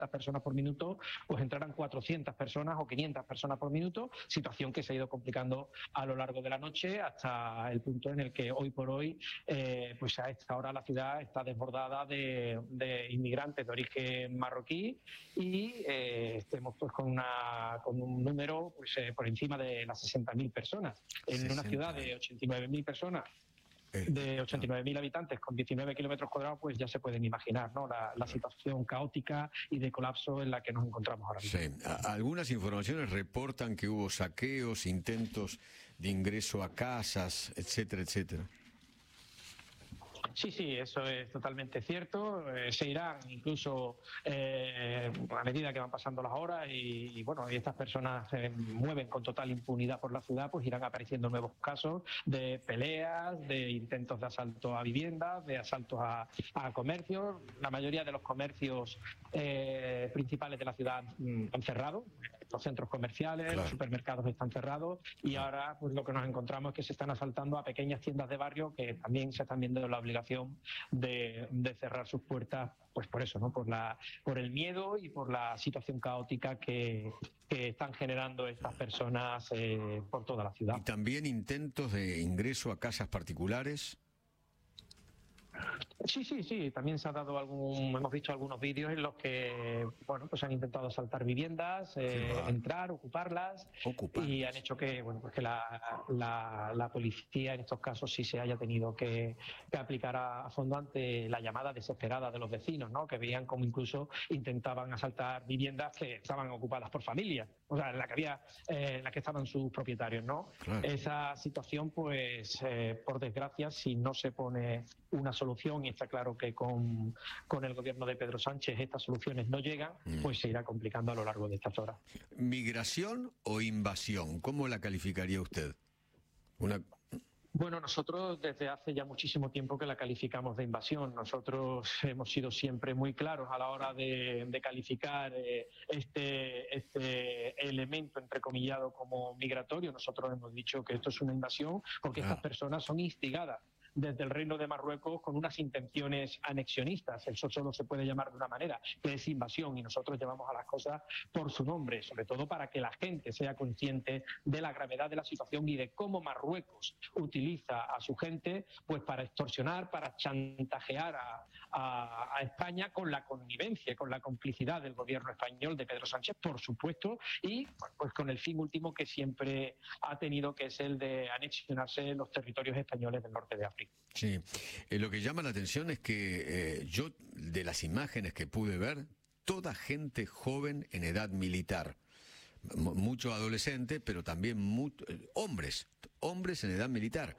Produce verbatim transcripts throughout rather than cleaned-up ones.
personas por minuto, pues entraran cuatrocientas personas o quinientas personas por minuto, situación que se ha ido complicando a lo largo de la noche hasta el punto en el que hoy por hoy, eh, pues a esta hora la ciudad está desbordada de, de inmigrantes de origen marroquí y eh, estemos pues con, una, con un número pues eh, por encima de las sesenta mil personas. En sesenta. Una ciudad de ochenta y nueve mil personas, de ochenta y nueve mil habitantes con diecinueve kilómetros cuadrados, pues ya se pueden imaginar, ¿no?, la, la situación caótica y de colapso en la que nos encontramos ahora mismo. Sí. Algunas informaciones reportan que hubo saqueos, intentos de ingreso a casas, etcétera, etcétera. Sí, sí, eso es totalmente cierto. Eh, se irán incluso eh, a medida que van pasando las horas y, y bueno, y estas personas se mueven con total impunidad por la ciudad, pues irán apareciendo nuevos casos de peleas, de intentos de asalto a viviendas, de asaltos a, a comercios. La mayoría de los comercios eh, principales de la ciudad mm, han cerrado. Los centros comerciales, claro, los supermercados están cerrados y ahora pues lo que nos encontramos es que se están asaltando a pequeñas tiendas de barrio que también se están viendo la obligación de, de cerrar sus puertas, pues por eso, ¿no?, por la por el miedo y por la situación caótica que, que están generando estas personas eh, por toda la ciudad. Y también intentos de ingreso a casas particulares. Sí, sí, sí. También se ha dado algún, hemos visto algunos vídeos en los que, bueno, pues han intentado asaltar viviendas, eh, sí, entrar, ocuparlas, ocuparlas, y han hecho que, bueno, pues que la, la, la policía en estos casos sí se haya tenido que, que aplicar a, a fondo ante la llamada desesperada de los vecinos, ¿no?, que veían como incluso intentaban asaltar viviendas que estaban ocupadas por familias, o sea, en la que había, eh, en la que estaban sus propietarios, ¿no? Claro. Esa situación, pues, eh, por desgracia, si no se pone una solución, y está claro que con, con el gobierno de Pedro Sánchez estas soluciones no llegan, pues se irá complicando a lo largo de estas horas. ¿Migración o invasión? ¿Cómo la calificaría usted? Una... Bueno, nosotros desde hace ya muchísimo tiempo que la calificamos de invasión. Nosotros hemos sido siempre muy claros a la hora de, de calificar eh, este, este elemento entrecomillado como migratorio. Nosotros hemos dicho que esto es una invasión porque ah. estas personas son instigadas desde el Reino de Marruecos con unas intenciones anexionistas. Eso solo se puede llamar de una manera, que es invasión, y nosotros llamamos a las cosas por su nombre, sobre todo para que la gente sea consciente de la gravedad de la situación y de cómo Marruecos utiliza a su gente pues para extorsionar, para chantajear a, a, a España con la connivencia, con la complicidad del gobierno español de Pedro Sánchez, por supuesto, y pues con el fin último que siempre ha tenido, que es el de anexionarse los territorios españoles del norte de África. Sí, eh, lo que llama la atención es que eh, yo, de las imágenes que pude ver, toda gente joven en edad militar, M mucho adolescente, pero también mu eh, hombres, hombres en edad militar.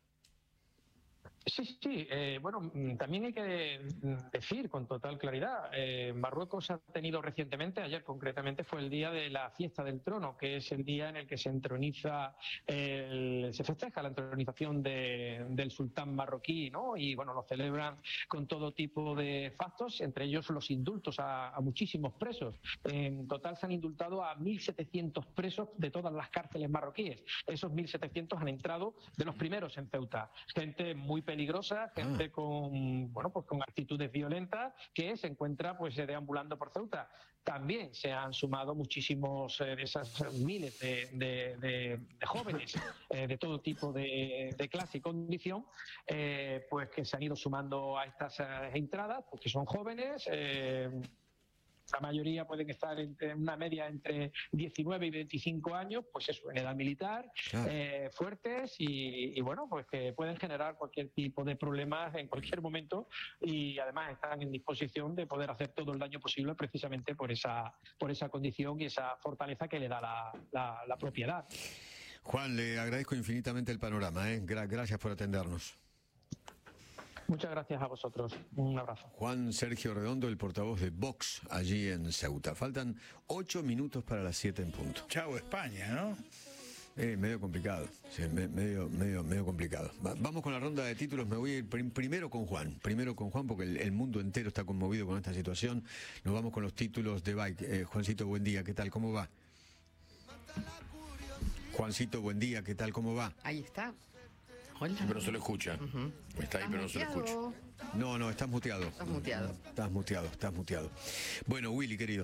Sí, sí, eh, bueno, también hay que decir con total claridad, eh, Marruecos ha tenido recientemente, ayer concretamente fue el día de la fiesta del trono, que es el día en el que se entroniza, el, se festeja la entronización de, del sultán marroquí, ¿no? Y bueno, lo celebran con todo tipo de factos, entre ellos los indultos a, a muchísimos presos. En total se han indultado a mil setecientos presos de todas las cárceles marroquíes. Esos mil setecientos han entrado de los primeros en Ceuta. Gente muy peligrosa, gente ah. con bueno pues con actitudes violentas que se encuentra pues deambulando por Ceuta. También se han sumado muchísimos eh, de esas miles de, de, de, de jóvenes eh, de todo tipo de, de clase y condición, eh, pues que se han ido sumando a estas eh, entradas, porque son jóvenes. Eh, La mayoría pueden estar en una media entre diecinueve y veinticinco años, pues eso, en edad militar, claro. eh, fuertes y, y bueno, pues que pueden generar cualquier tipo de problemas en cualquier momento y además están en disposición de poder hacer todo el daño posible precisamente por esa, por esa condición y esa fortaleza que le da la, la, la propiedad. Juan, le agradezco infinitamente el panorama, ¿eh? Gra- gracias por atendernos. Muchas gracias a vosotros. Un abrazo. Juan Sergio Redondo, el portavoz de Vox, allí en Ceuta. Faltan ocho minutos para las siete en punto. Chao España, ¿no? Eh, medio complicado, sí, me, medio, medio, medio complicado. Va, vamos con la ronda de títulos. Me voy a ir prim, primero con Juan. Primero con Juan, porque el, el mundo entero está conmovido con esta situación. Nos vamos con los títulos de Bike. Eh, Juancito, buen día. ¿Qué tal? ¿Cómo va? Juancito, buen día. ¿Qué tal? ¿Cómo va? Ahí está. Hola. Sí, pero no se lo escucha. Uh-huh. Está ahí, pero no se lo escucha. No, no, estás muteado. Estás muteado. Estás muteado, estás muteado. Bueno, Willy, querido.